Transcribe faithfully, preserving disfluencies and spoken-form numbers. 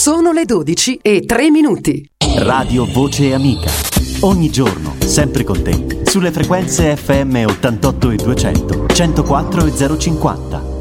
Sono le dodici e tre minuti. Radio Voce Amica. Ogni giorno, sempre con te, sulle frequenze F M ottantotto e duecento, centoquattro e zero cinquanta.